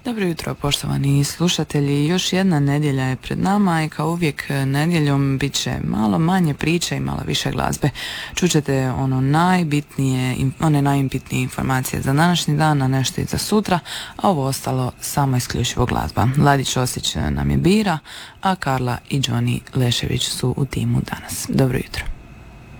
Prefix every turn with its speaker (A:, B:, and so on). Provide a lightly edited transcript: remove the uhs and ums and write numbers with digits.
A: Dobro jutro, poštovani slušatelji. Još jedna nedjelja je pred nama i kao uvijek nedjeljom bit će malo manje priče i malo više glazbe. Čućete one najbitnije informacije za današnji dan, a nešto i za sutra, a ovo ostalo samo isključivo glazba. Ladić Osić nam je bira, a Karla i Johnny Lešević su u timu danas. Dobro jutro.